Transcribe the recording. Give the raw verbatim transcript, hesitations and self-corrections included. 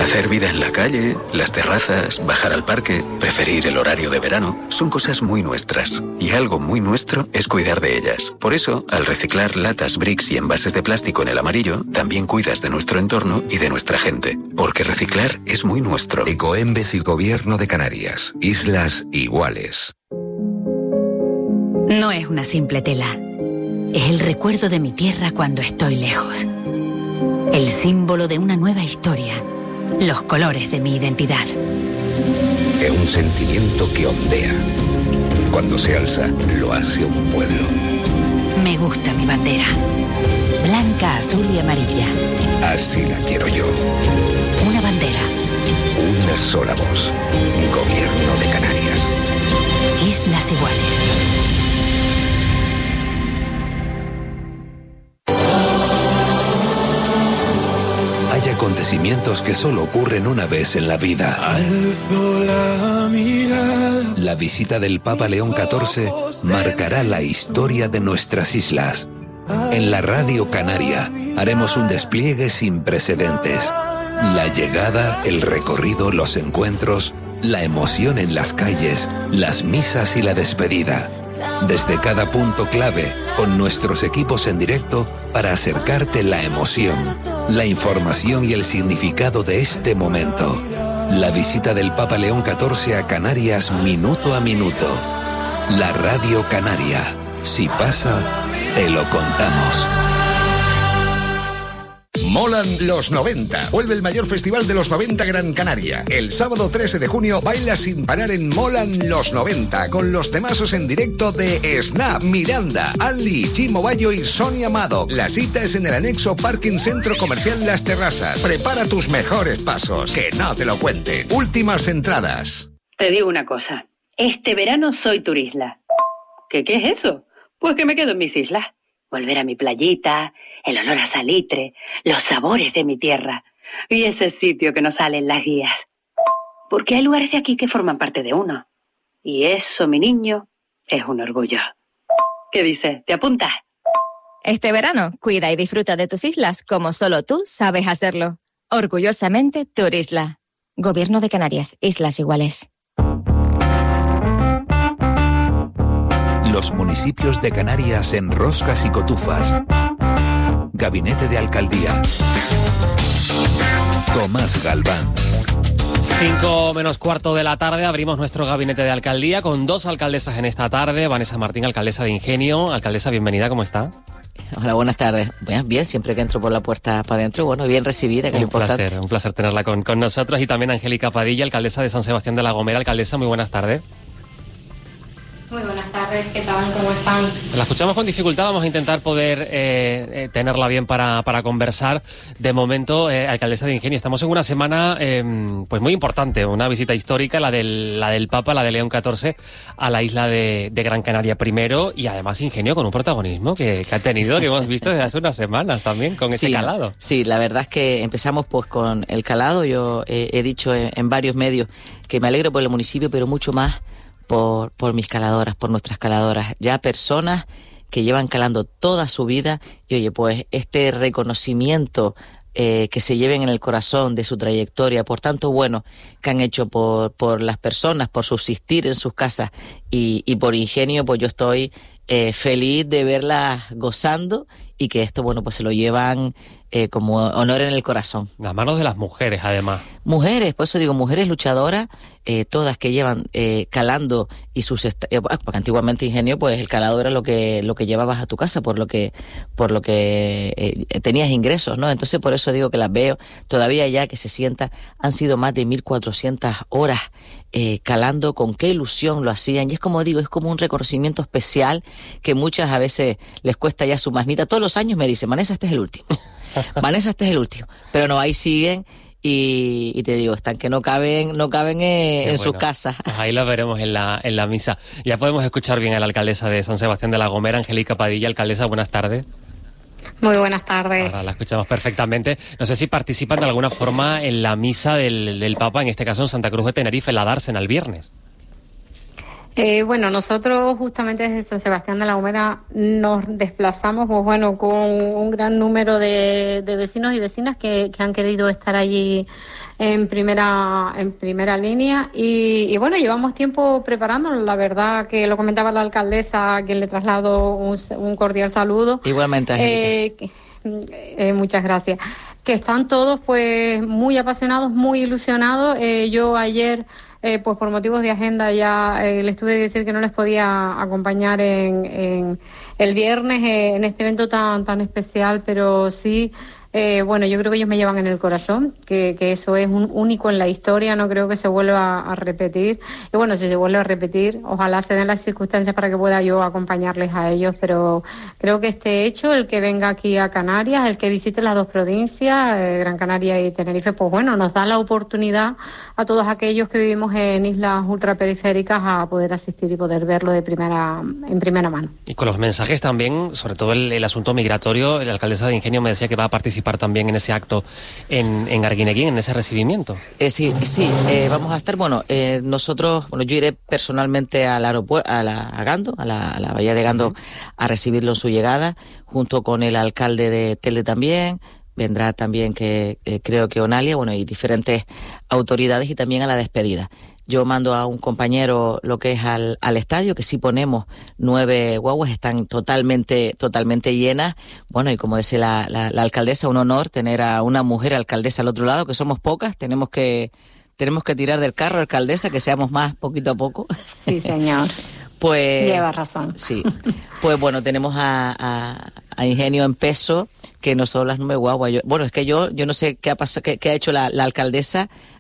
Hacer vida en la calle, las terrazas, bajar al parque, preferir el horario de verano, son cosas muy nuestras. Y algo muy nuestro es cuidar de ellas. Por eso, al reciclar latas, bricks y envases de plástico en el amarillo, también cuidas de nuestro entorno y de nuestra gente. Porque reciclar es muy nuestro. Ecoembes y Gobierno de Canarias. Islas iguales. No es una simple tela. Es el recuerdo de mi tierra cuando estoy lejos. El símbolo de una nueva historia. Los colores de mi identidad. Es un sentimiento que ondea. Cuando se alza, lo hace un pueblo. Me gusta mi bandera. Blanca, azul y amarilla. Así la quiero yo. Una bandera. Una sola voz. Gobierno de Canarias. Islas iguales. Hay acontecimientos que solo ocurren una vez en la vida. Alzo la mirada. La visita del Papa León catorce marcará la historia de nuestras islas. En la Radio Canaria haremos un despliegue sin precedentes. La llegada, el recorrido, los encuentros, la emoción en las calles, las misas y la despedida. Desde cada punto clave, con nuestros equipos en directo para acercarte la emoción, la información y el significado de este momento. La visita del Papa León catorce a Canarias minuto a minuto. La Radio Canaria. Si pasa, te lo contamos. Molan los noventa. Vuelve el mayor festival de los noventa Gran Canaria. El sábado trece de junio baila sin parar en Molan los noventa con los temazos en directo de Snap, Miranda, Ali, Chimo Bayo y Sonia Amado. La cita es en el anexo Parking Centro Comercial Las Terrazas. Prepara tus mejores pasos, que no te lo cuente. Últimas entradas. Te digo una cosa. Este verano soy turisla. ¿Qué, qué es eso? Pues que me quedo en mis islas. Volver a mi playita, el olor a salitre, los sabores de mi tierra y ese sitio que nos sale en las guías. Porque hay lugares de aquí que forman parte de uno. Y eso, mi niño, es un orgullo. ¿Qué dices? ¿Te apuntas? Este verano, cuida y disfruta de tus islas como solo tú sabes hacerlo. Orgullosamente, Turisla. Gobierno de Canarias, Islas Iguales. Los municipios de Canarias en roscas y cotufas. Gabinete de Alcaldía. Tomás Galván. Cinco menos cuarto de la tarde abrimos nuestro gabinete de alcaldía con dos alcaldesas en esta tarde. Vanessa Martín, alcaldesa de Ingenio. Alcaldesa, bienvenida, ¿cómo está? Hola, buenas tardes. Bien, bien, siempre que entro por la puerta para adentro, bueno, bien recibida, que es lo importante. Un placer, un placer tenerla con, con nosotros. Y también Angélica Padilla, alcaldesa de San Sebastián de la Gomera. Alcaldesa, muy buenas tardes. Muy buenas tardes, ¿qué tal? ¿Cómo están? La escuchamos con dificultad, vamos a intentar poder eh, eh, tenerla bien para, para conversar. De momento, eh, alcaldesa de Ingenio, estamos en una semana eh, pues muy importante, una visita histórica, la del, la del Papa, la de León catorce, a la isla de, de Gran Canaria primero, y además Ingenio con un protagonismo que, que ha tenido, que hemos visto desde hace unas semanas también, con ese sí, calado. Sí, la verdad es que empezamos pues con el calado. Yo eh, he dicho en, en varios medios que me alegro por el municipio, pero mucho más Por, por mis caladoras, por nuestras caladoras, ya personas que llevan calando toda su vida y oye, pues este reconocimiento eh, que se lleven en el corazón de su trayectoria, por tanto bueno que han hecho por, por las personas, por subsistir en sus casas y, y por Ingenio, pues yo estoy eh, feliz de verlas gozando y que esto, bueno, pues se lo llevan eh, como honor en el corazón. Las manos de las mujeres, además. Mujeres, por eso digo, mujeres luchadoras, eh, todas que llevan eh, calando y sus... Est- eh, porque antiguamente, Ingenio, pues el calado era lo que lo que llevabas a tu casa, por lo que por lo que eh, tenías ingresos, ¿no? Entonces, por eso digo que las veo todavía ya que se sienta. Han sido más de mil cuatrocientas horas eh, calando, con qué ilusión lo hacían. Y es como digo, es como un reconocimiento especial que muchas a veces les cuesta ya su magnita. Todos los años me dicen, Vanessa, este es el último. Vanessa, este es el último. Pero no, ahí siguen. Y, y te digo, están que no caben, no caben eh, en bueno, sus casas. Pues ahí lo veremos en la, en la misa. Ya podemos escuchar bien a la alcaldesa de San Sebastián de la Gomera, Angélica Padilla. Alcaldesa, buenas tardes. Muy buenas tardes. Ahora la escuchamos perfectamente. No sé si participan de alguna forma en la misa del, del Papa, en este caso en Santa Cruz de Tenerife, en la Dársena, el viernes. Eh, bueno, nosotros justamente desde San Sebastián de la Gomera nos desplazamos, pues bueno, con un gran número de, de vecinos y vecinas que, que han querido estar allí en primera en primera línea y, y bueno, llevamos tiempo preparándolo. La verdad que lo comentaba la alcaldesa, a quien le traslado un, un cordial saludo. Igualmente, eh, eh, muchas gracias. Que están todos pues muy apasionados, muy ilusionados. Eh, yo ayer Eh, pues por motivos de agenda ya eh, les tuve que decir que no les podía acompañar en, en el viernes eh, en este evento tan tan especial, pero sí, eh, bueno, yo creo que ellos me llevan en el corazón, que, que eso es un único en la historia, no creo que se vuelva a, a repetir. Y bueno, si se vuelve a repetir, ojalá se den las circunstancias para que pueda yo acompañarles a ellos, pero creo que este hecho, el que venga aquí a Canarias, el que visite las dos provincias, eh, Gran Canaria y Tenerife, pues bueno, nos da la oportunidad a todos aquellos que vivimos en islas ultraperiféricas a poder asistir y poder verlo de primera en primera mano. Y con los mensajes también, sobre todo el, el asunto migratorio, la alcaldesa de Ingenio me decía que va a participar también en ese acto en, en Arguineguín, en ese recibimiento. Eh, sí, sí, eh, vamos a estar, bueno, eh, nosotros, bueno, yo iré personalmente al aeropuerto, a, la, a Gando, a la, a la bahía de Gando, a recibirlo en su llegada, junto con el alcalde de Telde también. Vendrá también que eh, creo que Onalia, bueno, y diferentes autoridades, y también a la despedida. Yo mando a un compañero lo que es al, al estadio, que sí ponemos nueve guaguas, están totalmente totalmente llenas. Bueno, y como decía la, la, la alcaldesa, un honor tener a una mujer alcaldesa al otro lado, que somos pocas, tenemos que tenemos que tirar del carro, alcaldesa, que seamos más poquito a poco. Sí, señor. Pues lleva razón. Sí. Pues bueno, tenemos a, a, a Ingenio en peso, que no son las nueve guaguas. Yo, bueno, es que yo yo no sé qué ha pasado, qué, qué ha hecho la, la alcaldesa.